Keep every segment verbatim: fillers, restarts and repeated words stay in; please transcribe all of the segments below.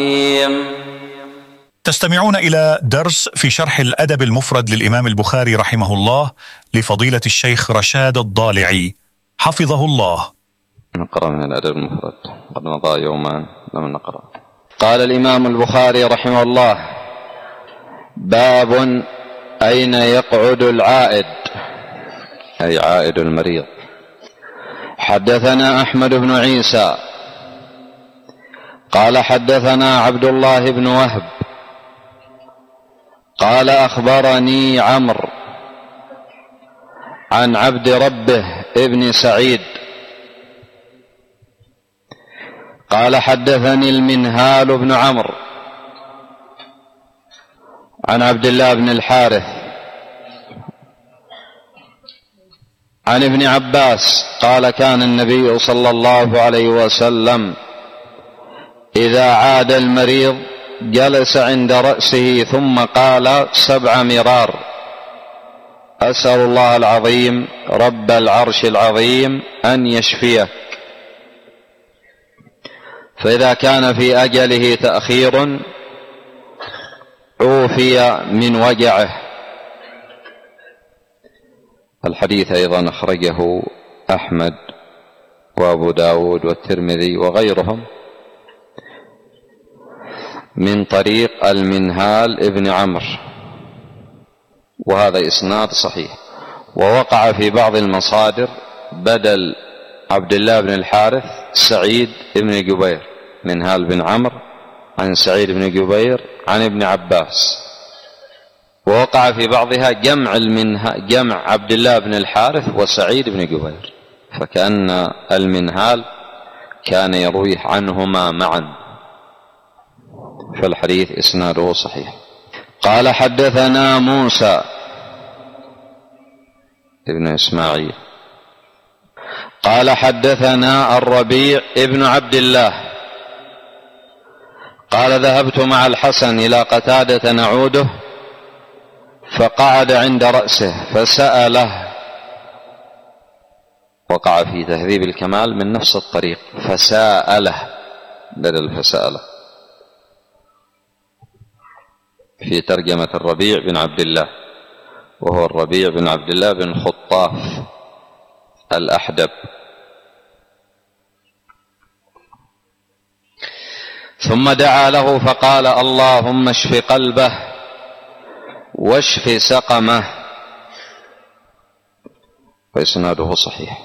تستمعون إلى درس في شرح الأدب المفرد للإمام البخاري رحمه الله لفضيلة الشيخ رشاد الضالعي حفظه الله. نقرأ من الأدب المفرد، قد مضى يومان لم نقرأ. قال الإمام البخاري رحمه الله: باب أين يقعد العائد، أي عائد المريض. حدثنا أحمد بن عيسى قال حدثنا عبد الله بن وهب قال أخبرني عمرو عن عبد ربه ابن سعيد قال حدثني المنهال بن عمرو عن عبد الله بن الحارث عن ابن عباس قال: كان النبي صلى الله عليه وسلم إذا عاد المريض جلس عند رأسه ثم قال سبع مرار: أسأل الله العظيم رب العرش العظيم أن يشفيك. فإذا كان في أجله تأخير عوفي من وجعه. الحديث أيضا أخرجه أحمد وأبو داود والترمذي وغيرهم من طريق المنهال ابن عمرو، وهذا إسناد صحيح. ووقع في بعض المصادر بدل عبد الله بن الحارث سعيد بن جبير، منهال بن عمرو عن سعيد بن جبير عن ابن عباس. ووقع في بعضها جمع جمع عبد الله بن الحارث وسعيد بن جبير، فكأن المنهال كان يروي عنهما معا، فالحديث إسناده صحيح. قال حدثنا موسى ابن إسماعيل قال حدثنا الربيع ابن عبد الله قال: ذهبت مع الحسن إلى قتادة نعوده فقعد عند رأسه فسأله. وقع في تهذيب الكمال من نفس الطريق فسأله بدل فسأله في ترجمة الربيع بن عبد الله، وهو الربيع بن عبد الله بن خطاف الأحدب. ثم دعا له فقال: اللهم اشف قلبه واشف سقمه. وإسناده صحيح.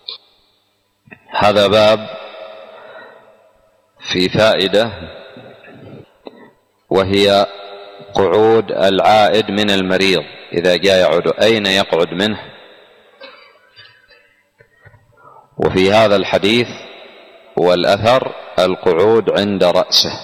هذا باب في فائدة، وهي قعود العائد من المريض إذا جاء يعود أين يقعد منه. وفي هذا الحديث والأثر القعود عند رأسه.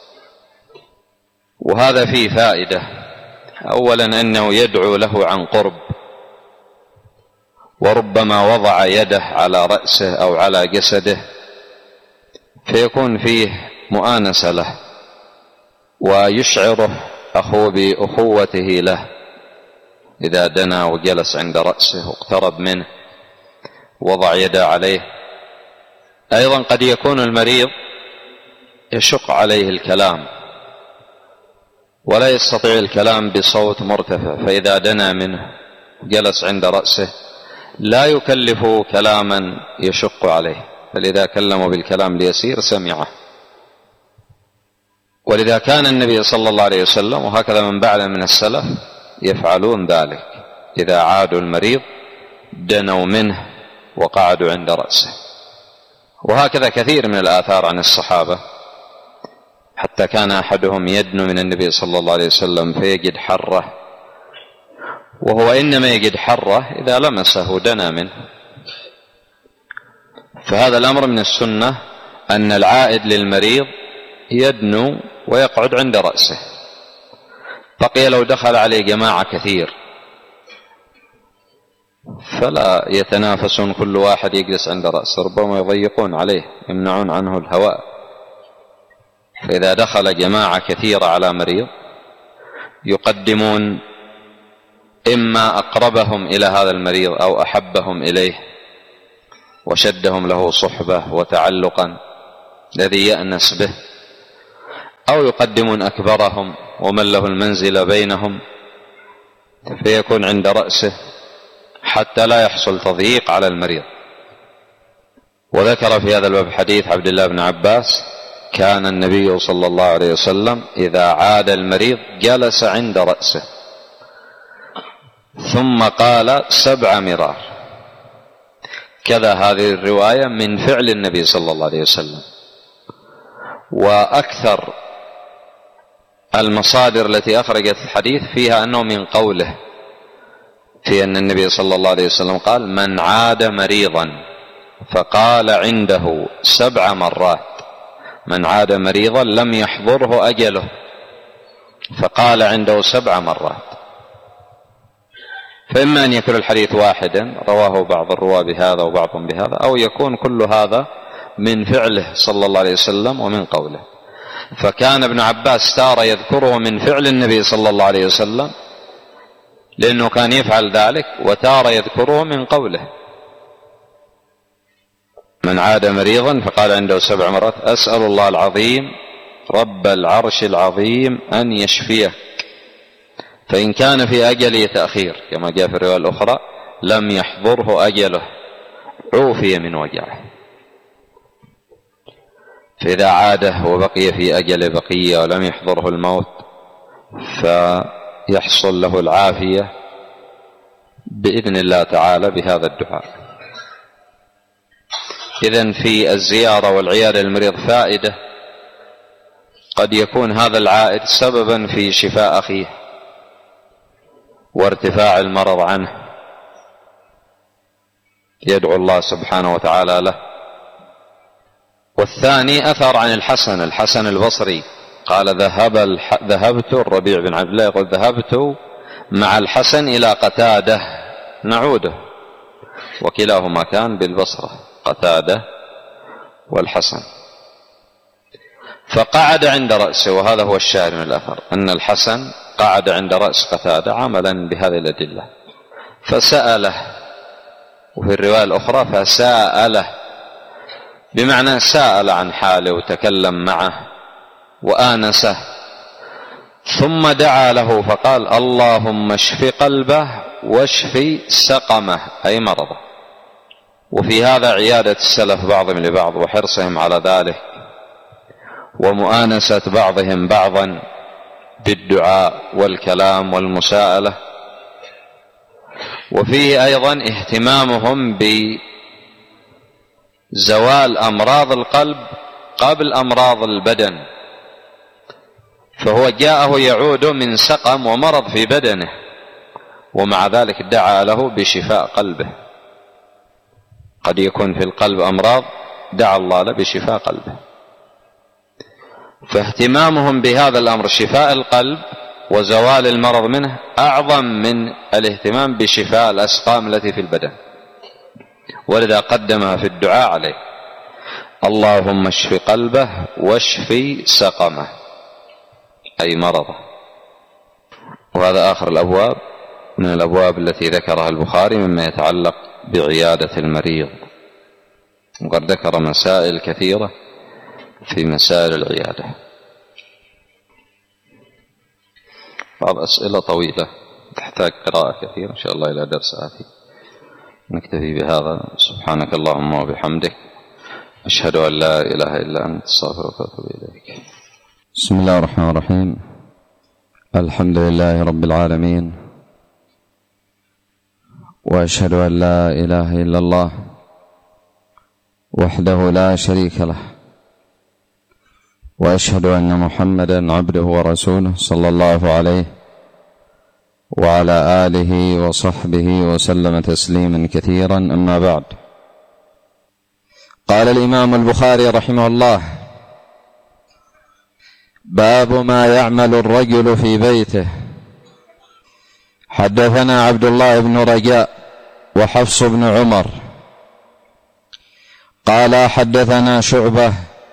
وهذا فيه فائدة: أولا أنه يدعو له عن قرب، وربما وضع يده على رأسه أو على جسده فيكون فيه مؤانسة له، ويشعره أخوه بأخوته له إذا دنا وجلس عند رأسه واقترب منه وضع يده عليه. أيضا قد يكون المريض يشق عليه الكلام ولا يستطيع الكلام بصوت مرتفع، فإذا دنا منه جلس عند رأسه لا يكلفه كلاما يشق عليه، فلذا كلموا بالكلام ليسير سمعه. ولذا كان النبي صلى الله عليه وسلم وهكذا من بعد من السلف يفعلون ذلك، إذا عادوا المريض دنوا منه وقعدوا عند رأسه. وهكذا كثير من الآثار عن الصحابة، حتى كان أحدهم يدنو من النبي صلى الله عليه وسلم فيجد حره، وهو إنما يجد حره إذا لمسه دنا منه. فهذا الأمر من السنة أن العائد للمريض يدنو ويقعد عند رأسه. بقي لو دخل عليه جماعة كثير فلا يتنافسون كل واحد يجلس عند رأسه، ربما يضيقون عليه يمنعون عنه الهواء. فإذا دخل جماعة كثيرة على مريض يقدمون إما أقربهم إلى هذا المريض أو أحبهم إليه وشدهم له صحبة وتعلقا الذي يأنس به، أو يقدمون أكبرهم ومن له المنزل بينهم فيكون عند رأسه حتى لا يحصل تضييق على المريض. وذكر في هذا الباب حديث عبد الله بن عباس: كان النبي صلى الله عليه وسلم إذا عاد المريض جلس عند رأسه ثم قال سبع مرار. كذا هذه الرواية من فعل النبي صلى الله عليه وسلم. وأكثر المصادر التي أخرجت الحديث فيها أنه من قوله، في أن النبي صلى الله عليه وسلم قال: من عاد مريضا فقال عنده سبع مرات، من عاد مريضا لم يحضره أجله فقال عنده سبع مرات. فإما أن يكون الحديث واحدا رواه بعض الرواة بهذا وبعضهم بهذا، أو يكون كل هذا من فعله صلى الله عليه وسلم ومن قوله. فكان ابن عباس تارة يذكره من فعل النبي صلى الله عليه وسلم لأنه كان يفعل ذلك، وتارة يذكره من قوله: من عاد مريضا فقال عنده سبع مرات أسأل الله العظيم رب العرش العظيم أن يشفيه، فإن كان في أجله تأخير كما جاء في الرواية الأخرى لم يحضره أجله عوفي من وجعه. فإذا عاده وبقي في أجل بقية ولم يحضره الموت فيحصل له العافية بإذن الله تعالى بهذا الدعاء. إذن في الزيارة والعيادة للمريض فائدة، قد يكون هذا العائد سببا في شفاء أخيه وارتفاع المرض عنه، يدعو الله سبحانه وتعالى له. والثاني أثر عن الحسن الحسن البصري قال: ذهب الح... ذهبت الربيع بن عبد الله يقول: ذهبت مع الحسن إلى قتادة نعوده، وكلاهما كان بالبصرة، قتادة والحسن. فقعد عند رأسه، وهذا هو الشاهد من الأثر، أن الحسن قعد عند رأس قتادة عملا بهذه الأدلة، فسأله. وفي الرواية الأخرى فسأله، بمعنى سأل عن حاله وتكلم معه وآنسه، ثم دعا له فقال: اللهم اشف قلبه واشف سقمه، أي مرضه. وفي هذا عيادة السلف بعضهم لبعض وحرصهم على ذلك، ومؤانسة بعضهم بعضا بالدعاء والكلام والمساءلة. وفيه أيضا اهتمامهم بزوال أمراض القلب قبل أمراض البدن، فهو جاءه يعود من سقم ومرض في بدنه، ومع ذلك دعا له بشفاء قلبه. قد يكون في القلب أمراض دعا الله له بشفاء قلبه. فاهتمامهم بهذا الأمر شفاء القلب وزوال المرض منه أعظم من الاهتمام بشفاء الأسقام التي في البدن، ولذا قدمها في الدعاء عليه: اللهم اشف قلبه واشفي سقمه، أي مرضه. وهذا آخر الأبواب من الأبواب التي ذكرها البخاري مما يتعلق بعيادة المريض، وقد ذكر مسائل كثيرة في مسائل العيادة. بعض أسئلة طويلة تحتاج قراءة كثيرة، إن شاء الله إلى درس آتي. نكتفي بهذا. سبحانك اللهم وبحمدك، أشهد أن لا إله إلا أنت، أستغفرك وأتوب إليك. بسم الله الرحمن الرحيم. الحمد لله رب العالمين، وأشهد أن لا إله إلا الله وحده لا شريك له، وأشهد أن محمدا عبده ورسوله صلى الله عليه وعلى آله وصحبه وسلم تسليما كثيرا. أما بعد، قال الإمام البخاري رحمه الله: باب ما يعمل الرجل في بيته. حدثنا عبد الله بن رجاء وحفص بن عمر قال حدثنا شعبة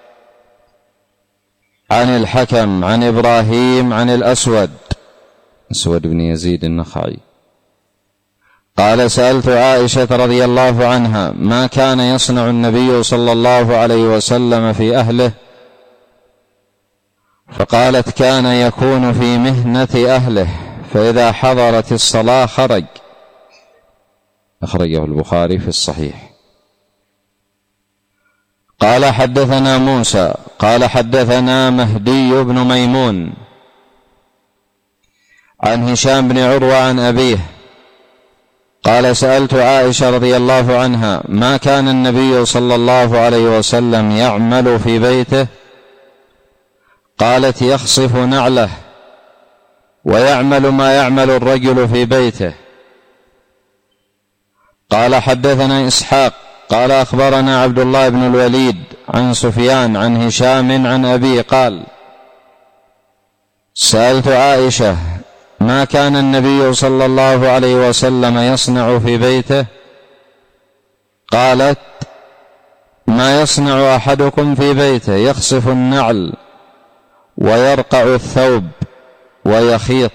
عن الحكم عن إبراهيم عن الأسود أسود بن يزيد النخعي قال: سألت عائشة رضي الله عنها ما كان يصنع النبي صلى الله عليه وسلم في أهله، فقالت كان يكون في مهنة أهله فإذا حضرت الصلاة خرج. أخرجه البخاري في الصحيح. قال حدثنا موسى قال حدثنا مهدي بن ميمون عن هشام بن عروة عن أبيه قال سألت عائشة رضي الله عنها ما كان النبي صلى الله عليه وسلم يعمل في بيته؟ قالت يخصف نعله ويعمل ما يعمل الرجل في بيته. قال حدثنا إسحاق قال أخبرنا عبد الله بن الوليد عن سفيان عن هشام عن أبيه قال سألت عائشة ما كان النبي صلى الله عليه وسلم يصنع في بيته؟ قالت ما يصنع أحدكم في بيته يخصف النعل ويرقع الثوب ويخيط.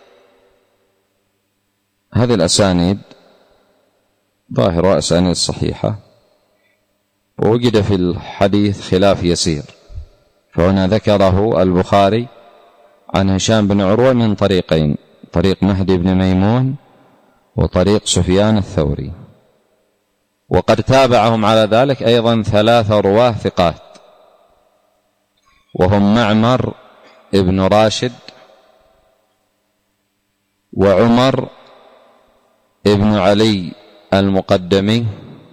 هذه الأسانيد ظاهرة أسانيد صحيحة، ووجد في الحديث خلاف يسير، فهنا ذكره البخاري عن هشام بن عروة من طريقين، طريق مهدي بن ميمون وطريق سفيان الثوري، وقد تابعهم على ذلك أيضا ثلاثة رواه ثقات وهم معمر ابن راشد وعمر ابن علي المقدمي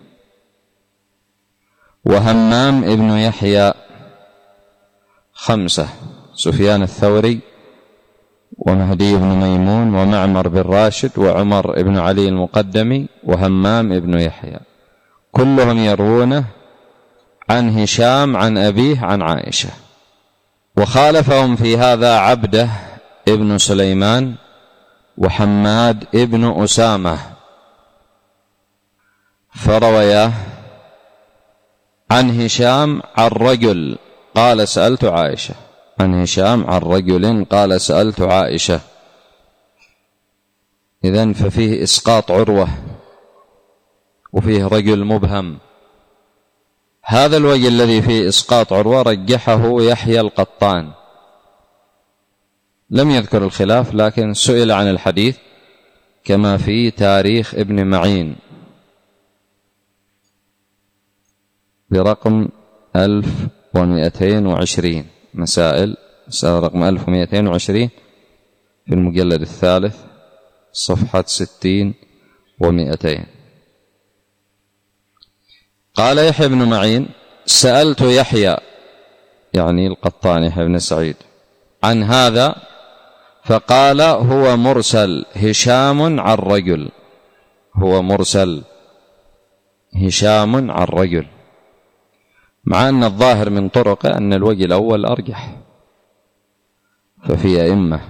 وهمام ابن يحيى، خمسة: سفيان الثوري ومهدي بن ميمون ومعمر بن راشد وعمر ابن علي المقدمي وهمام ابن يحيى، كلهم يروونه عن هشام عن أبيه عن عائشة. وخالفهم في هذا عبده ابن سليمان وحماد ابن أسامة، فروياه عن هشام عن رجل قال سألت عائشة، عن هشام عن رجل قال سألت عائشة. إذن ففيه إسقاط عروة وفيه رجل مبهم. هذا الوجه الذي فيه إسقاط عروة رجحه يحيى القطان، لم يذكر الخلاف لكن سئل عن الحديث كما في تاريخ ابن معين برقم ألف ومئتين وعشرين، مسائل مسألة رقم ألف ومئتين وعشرين في المجلد الثالث صفحة ستين ومئتين. قال يحيى بن معين سألت يحيى يعني القطان يحيى بن سعيد عن هذا فقال هو مرسل هشام عن رجل، هو مرسل هشام عن رجل، مع أن الظاهر من طرقه أن الوجه الأول أرجح، ففي أئمة،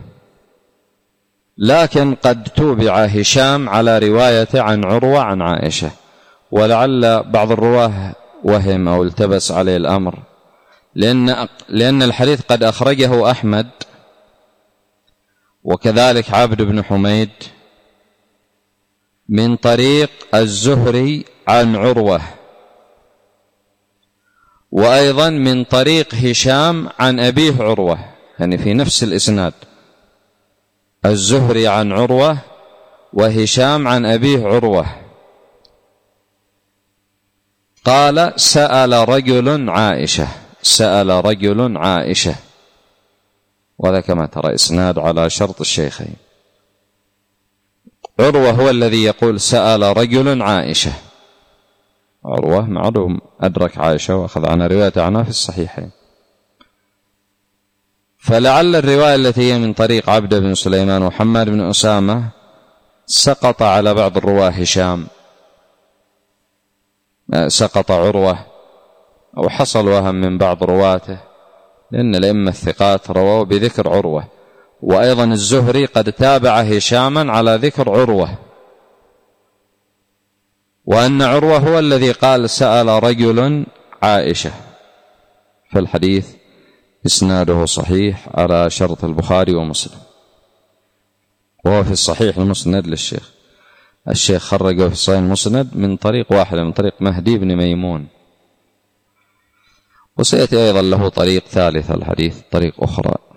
لكن قد توبع هشام على روايته عن عروة عن عائشة، ولعل بعض الرواه وهم أو التبس عليه الأمر، لأن, لأن الحديث قد أخرجه أحمد وكذلك عبد بن حميد من طريق الزهري عن عروة، وأيضا من طريق هشام عن أبيه عروة، يعني في نفس الإسناد، الزهري عن عروة وهشام عن أبيه عروة. قال سأل رجل عائشة، سأل رجل عائشة، وهذا كما ترى إسناد على شرط الشيخين. عروة هو الذي يقول سأل رجل عائشة، عروة معلوم أدرك عائشة وأخذ عنها رواية عنها في الصحيحين، فلعل الرواية التي هي من طريق عبد بن سليمان وحماد بن أسامة سقط على بعض الرواه هشام، سقط عروة أو حصل وهم من بعض رواته، لأن الأئمة الثقات رووا بذكر عروة، وأيضا الزهري قد تابع هشاما على ذكر عروة، وأن عروة هو الذي قال سأل رجل عائشة، فالحديث إسناده صحيح على شرط البخاري ومسلم، وهو في الصحيح المسند للشيخ، الشيخ خرجه في الصحيح المسند من طريق واحد، من طريق مهدي بن ميمون. وسيأتي أيضا له طريق ثالث الحديث، طريق أخرى.